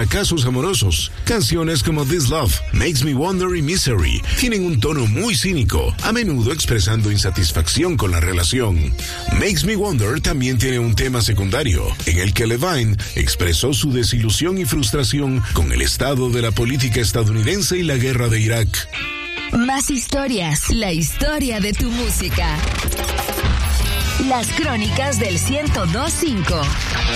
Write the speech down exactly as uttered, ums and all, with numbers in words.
fracasos amorosos. Canciones como This Love, Makes Me Wonder y Misery tienen un tono muy cínico, a menudo expresando insatisfacción con la relación. Makes Me Wonder también tiene un tema secundario, en el que Levine expresó su desilusión y frustración con el estado de la política estadounidense y la guerra de Irak. Más historias, la historia de tu música. Las crónicas del ciento dos punto cinco.